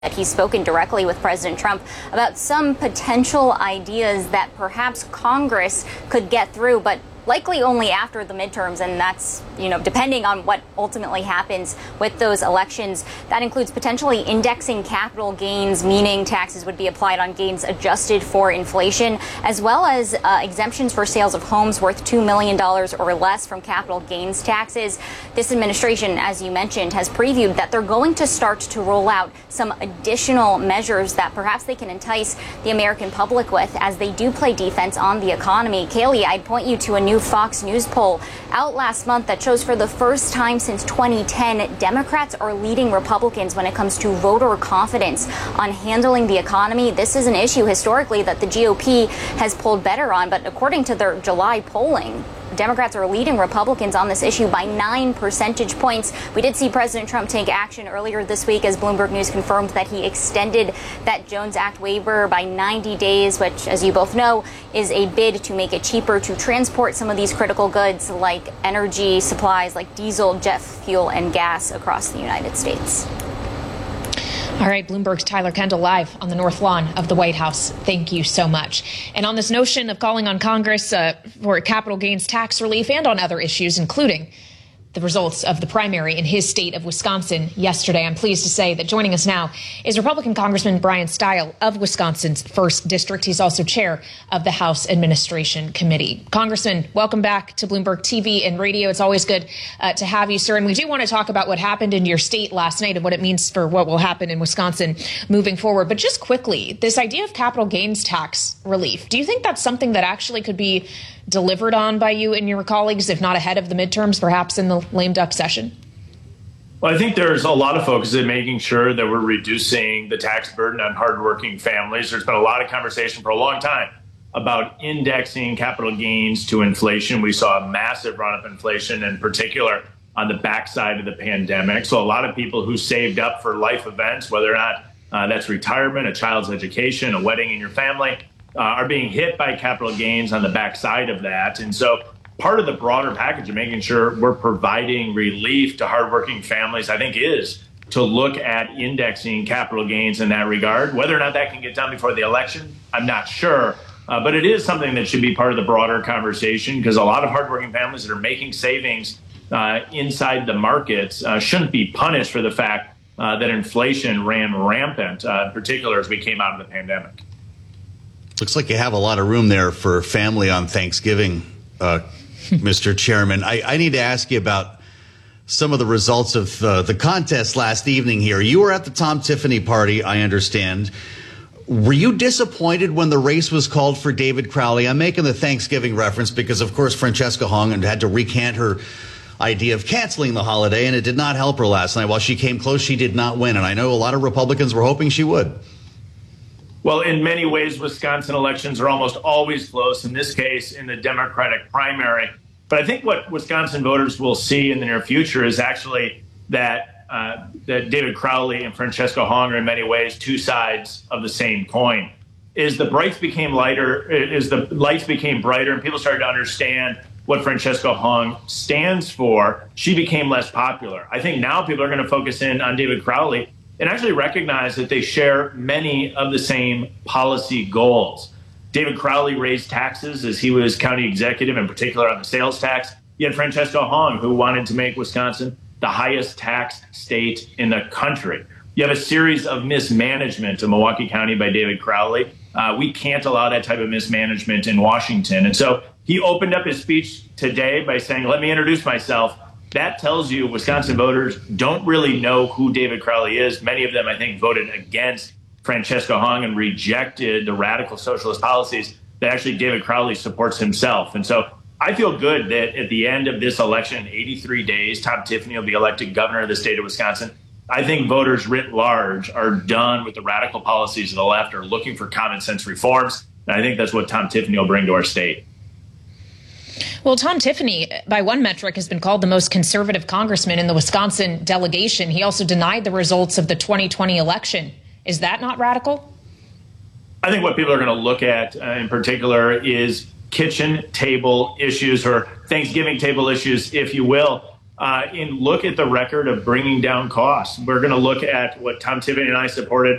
that he's spoken directly with President Trump about some potential ideas that perhaps Congress could get through, but likely only after the midterms, and that's, depending on what ultimately happens with those elections. That includes potentially indexing capital gains, meaning taxes would be applied on gains adjusted for inflation, as well as exemptions for sales of homes worth $2 million or less from capital gains taxes. This administration, as you mentioned, has previewed that they're going to start to roll out some additional measures that perhaps they can entice the American public with as they do play defense on the economy. Kaylee, I'd point you to a new Fox News poll out last month that shows for the first time since 2010, Democrats are leading Republicans when it comes to voter confidence on handling the economy. This is an issue historically that the GOP has polled better on, but according to their July polling, Democrats are leading Republicans on this issue by 9 percentage points. We did see President Trump take action earlier this week as Bloomberg News confirmed that he extended that Jones Act waiver by 90 days, which, as you both know, is a bid to make it cheaper to transport some of these critical goods like energy supplies like diesel, jet fuel, and gas across the United States. All right, Bloomberg's Tyler Kendall live on the North Lawn of the White House. Thank you so much. And on this notion of calling on Congress for capital gains tax relief and on other issues, including the results of the primary in his state of Wisconsin yesterday, I'm pleased to say that joining us now is Republican Congressman Brian Stile of Wisconsin's 1st District. He's also chair of the House Administration Committee. Congressman, welcome back to Bloomberg TV and radio. It's always good to have you, sir. And we do want to talk about what happened in your state last night and what it means for what will happen in Wisconsin moving forward. But just quickly, this idea of capital gains tax relief, do you think that's something that actually could be delivered on by you and your colleagues, if not ahead of the midterms, perhaps in the lame duck session? Well, I think there's a lot of focus in making sure that we're reducing the tax burden on hardworking families. There's been a lot of conversation for a long time about indexing capital gains to inflation. We saw a massive run-up in inflation, in particular on the backside of the pandemic. So a lot of people who saved up for life events, whether or not that's retirement, a child's education, a wedding in your family, are being hit by capital gains on the backside of that. And so part of the broader package of making sure we're providing relief to hardworking families, I think, is to look at indexing capital gains in that regard. Whether or not that can get done before the election, I'm not sure. But it is something that should be part of the broader conversation, because a lot of hardworking families that are making savings inside the markets shouldn't be punished for the fact that inflation ran rampant, in particular as we came out of the pandemic. Looks like you have a lot of room there for family on Thanksgiving, Mr. Chairman. I need to ask you about some of the results of the contest last evening here. You were at the Tom Tiffany party, I understand. Were you disappointed when the race was called for David Crowley? I'm making the Thanksgiving reference because, of course, Francesca Hong had to recant her idea of canceling the holiday, and it did not help her last night. While she came close, she did not win, and I know a lot of Republicans were hoping she would. Well, in many ways, Wisconsin elections are almost always close, in this case, in the Democratic primary. But I think what Wisconsin voters will see in the near future is actually that David Crowley and Francesca Hong are in many ways two sides of the same coin. As the lights became brighter and people started to understand what Francesca Hong stands for, she became less popular. I think now people are going to focus in on David Crowley and actually recognize that they share many of the same policy goals. David Crowley raised taxes as he was county executive, in particular on the sales tax. You had Francesca Hong, who wanted to make Wisconsin the highest taxed state in the country. You have a series of mismanagement in Milwaukee County by David Crowley. We can't allow that type of mismanagement in Washington. And so he opened up his speech today by saying, "Let me introduce myself." That tells you Wisconsin voters don't really know who David Crowley is. Many of them, I think, voted against Francesca Hong and rejected the radical socialist policies that actually David Crowley supports himself. And so I feel good that at the end of this election, 83 days, Tom Tiffany will be elected governor of the state of Wisconsin. I think voters writ large are done with the radical policies of the left, are looking for common sense reforms. And I think that's what Tom Tiffany will bring to our state. Well, Tom Tiffany, by one metric, has been called the most conservative congressman in the Wisconsin delegation. He also denied the results of the 2020 election. Is that not radical? I think what people are going to look at in particular is kitchen table issues, or Thanksgiving table issues, if you will. and look at the record of bringing down costs. We're going to look at what Tom Tiffany and I supported